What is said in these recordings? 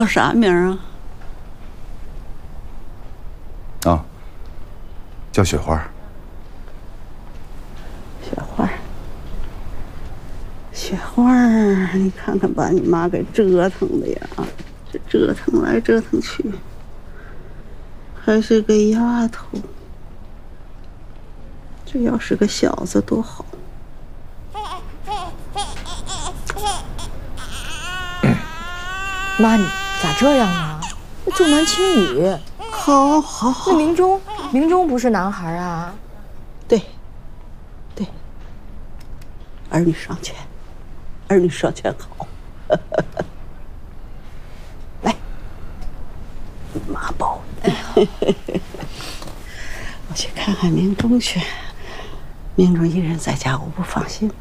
叫啥名啊？ 啊，叫雪花。 雪花，雪花儿，你看看把你妈给折腾的呀，这折腾来折腾去，还是个丫头。这要是个小子多好。 妈，你咋这样呢？那重男轻女。 好。 那明中不是男孩啊？ 对，儿女双全，儿女双全好。来，妈抱。我去看看明中去。明中一人在家，我不放心。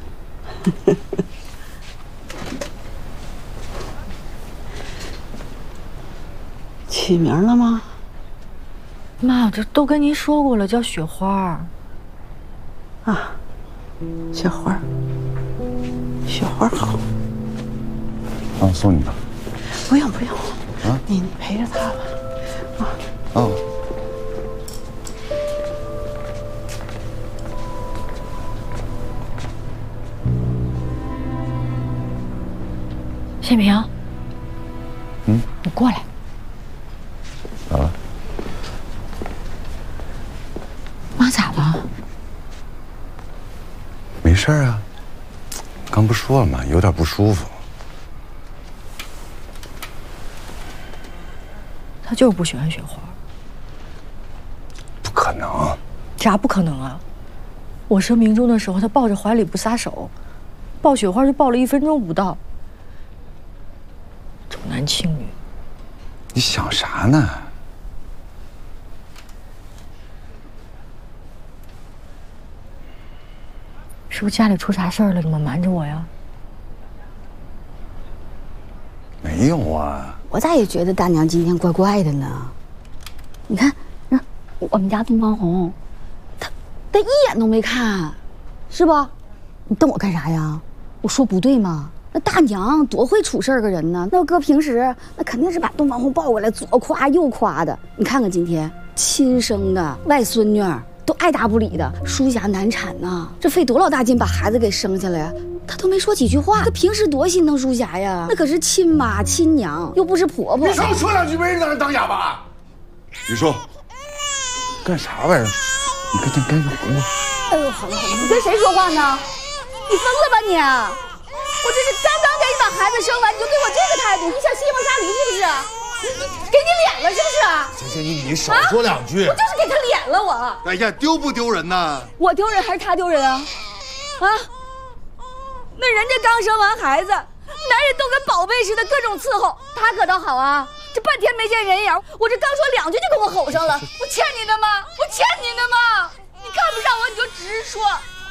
起名了吗？ 妈，这都跟您说过了，叫雪花。 啊，雪花，雪花好。 啊，送你吧。 不用。 啊， 你陪着他吧。啊。 哦。 谢明。你过来。 咋了？ 妈咋了？ 没事啊，刚不说了吗？有点不舒服。 他就是不喜欢雪花。 不可能。 啥不可能啊？我生明中的时候，他抱着怀里不撒手，抱雪花就抱了1分钟不到。重男轻女。 你想啥呢？ 是不是家里出啥事儿了？你们瞒着我呀？ 没有啊。 我咋也觉得大娘今天怪怪的呢？你看，我们家东方红，他一眼都没看，是吧？你瞪我干啥呀？我说不对吗？那大娘多会处事儿个人呢，那要搁平时，那肯定是把东方红抱过来，左夸右夸的。你看看今天亲生的外孙女都爱答不理的，书侠难产呐，这费多老大劲把孩子给生下来，他都没说几句话。他平时多心疼书侠呀，那可是亲妈亲娘，又不是婆婆。 你少说两句，没人当哑巴。 你说，干啥玩意儿？你赶紧滚过。 哎呦，好了，你跟谁说话呢？你疯了吧你？我这是刚刚给你把孩子生完，你就对我这个态度，你想西蒙沙驴是不是？给你脸了是不是？ 行，你少说两句。 我就是给他脸了我。 哎呀，丢不丢人呢？ 我丢人还是他丢人啊？啊？那人家刚生完孩子，男人都跟宝贝似的各种伺候，他可倒好啊，这半天没见人影，我这刚说2句就跟我吼上了，我欠你的吗？我欠你的吗？你看不上我你就直说。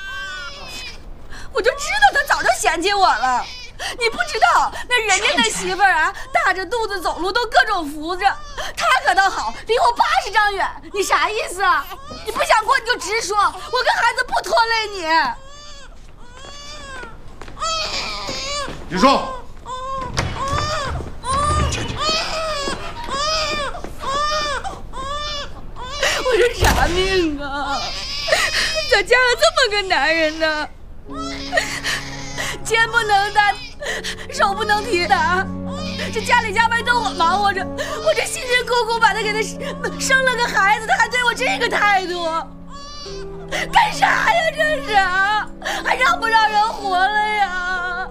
我就知道他早就嫌弃我了，你不知道那人家那媳妇儿啊，大着肚子走路都各种扶着，他可倒好，离我80丈远。你啥意思啊？你不想过你就直说，我跟孩子不拖累你。 你说， 我这啥命啊？咋嫁了这么个男人呢？肩不能担，手不能提的，这家里家外都我忙活着，我这辛辛苦苦把他给他生了个孩子，他还对我这个态度，干啥呀这是？还让不让人活了呀？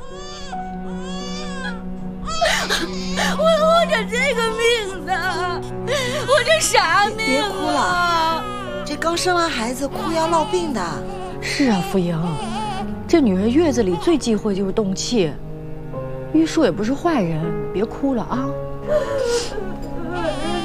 我这这个命呢？我这啥命啊？ 别哭了，这刚生完孩子哭要落病的。 是啊，傅莹，这女人月子里最忌讳就是动气。玉树也不是坏人，别哭了啊。